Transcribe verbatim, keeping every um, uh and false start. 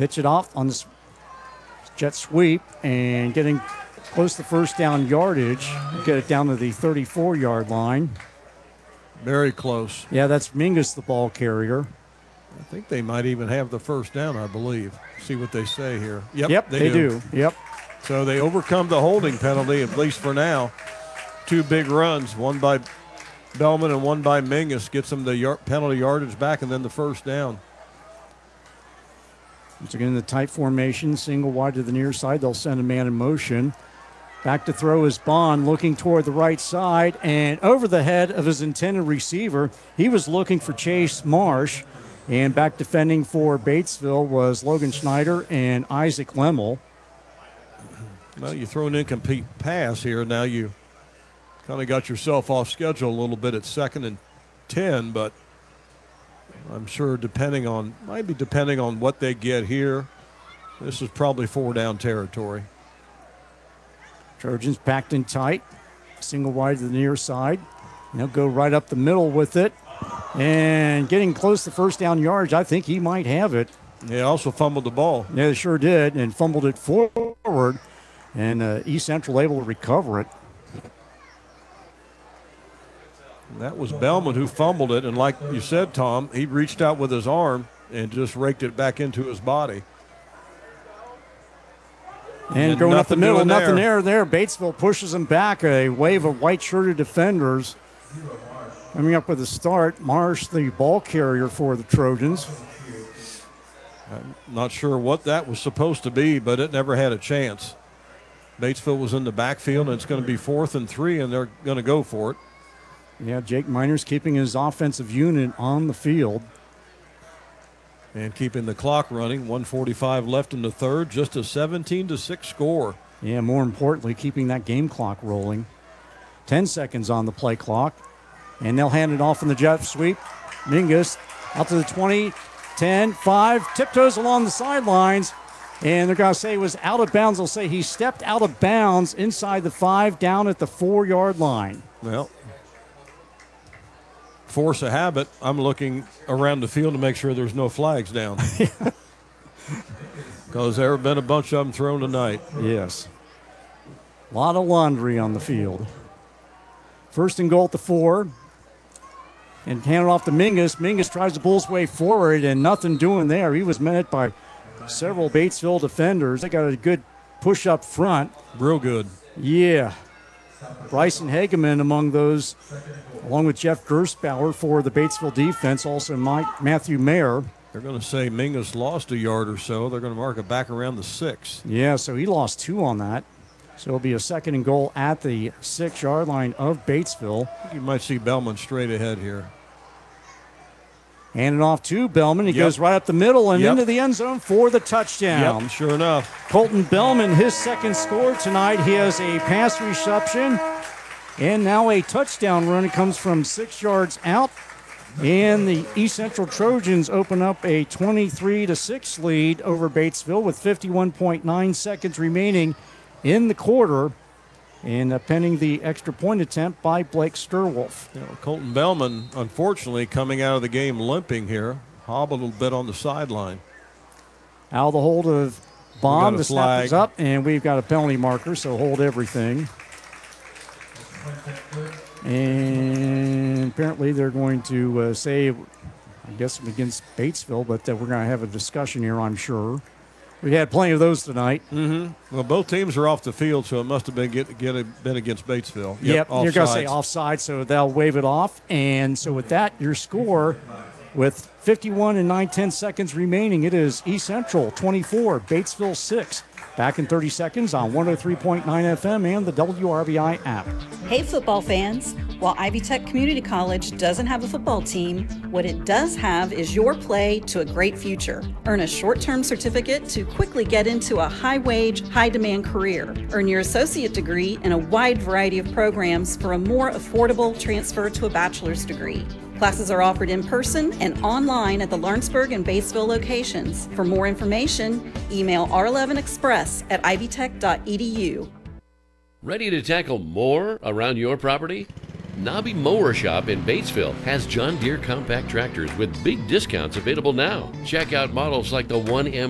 pitch it off on this jet sweep and getting close to first down yardage. Get it down to the thirty-four-yard line. Very close. Yeah, that's Mingus, the ball carrier. I think they might even have the first down, I believe. See what they say here. Yep, yep they, they do. do. Yep. So they overcome the holding penalty, at least for now. Two big runs, one by Bellman and one by Mingus, gets them the yard, penalty yardage back and then the first down. Once again, the tight formation, single wide to the near side. They'll send a man in motion. Back to throw is Bond, looking toward the right side and over the head of his intended receiver. He was looking for Chase Marsh. And back defending for Batesville was Logan Schneider and Isaac Lemmel. Well, you throw an incomplete pass here. Now you kind of got yourself off schedule a little bit at second and ten, but I'm sure depending on, might be depending on what they get here, this is probably four down territory. Trojans packed in tight, single wide to the near side. And they'll go right up the middle with it. And getting close to first down yards, I think he might have it. He also fumbled the ball. Yeah, they sure did, and fumbled it forward. And uh, East Central able to recover it. That was Bellman who fumbled it, and like you said, Tom, he reached out with his arm and just raked it back into his body. And, and going up the middle, nothing there. there. Batesville pushes him back. A wave of white-shirted defenders. Coming up with a start, Marsh, the ball carrier for the Trojans. I'm not sure what that was supposed to be, but it never had a chance. Batesville was in the backfield, and it's going to be fourth and three, and they're going to go for it. Yeah, Jake Miners keeping his offensive unit on the field. And keeping the clock running. one forty-five left in the third, just a seventeen to six score. Yeah, more importantly, keeping that game clock rolling. ten seconds on the play clock. And they'll hand it off in the jet sweep. Mingus out to the twenty, ten, five, tiptoes along the sidelines. And they're going to say it was out of bounds. They'll say he stepped out of bounds inside the five, down at the four-yard line. Well, force of habit, I'm looking around the field to make sure there's no flags down. Because there have been a bunch of them thrown tonight. Yes. A lot of laundry on the field. First and goal at the four. And hand it off to Mingus. Mingus tries to bull his way forward, and nothing doing there. He was met by several Batesville defenders. They got a good push up front. Real good. Yeah. Bryson Hageman among those, along with Jeff Gersbauer for the Batesville defense, also Mike, Matthew Mayer. They're going to say Mingus lost a yard or so. They're going to mark it back around the six. Yeah, so he lost two on that. So it'll be a second and goal at the six-yard line of Batesville. You might see Bellman straight ahead here. Hand it off to Bellman. He yep. goes right up the middle and yep. into the end zone for the touchdown. Yep, sure enough. Colton Bellman, his second score tonight. He has a pass reception and now a touchdown run. It comes from six yards out. And the East Central Trojans open up a twenty-three to six lead over Batesville with fifty-one point nine seconds remaining in the quarter, and uh, pending the extra point attempt by Blake Sturwolf. You know, Colton Bellman, unfortunately, coming out of the game limping here, hobbled a little bit on the sideline. Out of the hold of Bond. The snap is up, and we've got a penalty marker, so hold everything. And apparently they're going to uh, say, I guess against Batesville, but uh, we're going to have a discussion here, I'm sure. We had plenty of those tonight. Mm-hmm. Well, both teams are off the field, so it must have been get, get a, been against Batesville. Yep, yep you're going to say offside, so they'll wave it off. And so with that, your score with fifty-one and nine-tenths seconds remaining, it is East Central twenty-four, Batesville six. Back in thirty seconds on one oh three point nine F M and the W R B I app. Hey, football fans. While Ivy Tech Community College doesn't have a football team, what it does have is your play to a great future. Earn a short-term certificate to quickly get into a high-wage, high-demand career. Earn your associate degree in a wide variety of programs for a more affordable transfer to a bachelor's degree. Classes are offered in person and online at the Lawrenceburg and Batesville locations. For more information, email r eleven express at ivy tech dot e d u. Ready to tackle more around your property? Nobby Mower Shop in Batesville has John Deere compact tractors with big discounts available now. Check out models like the one M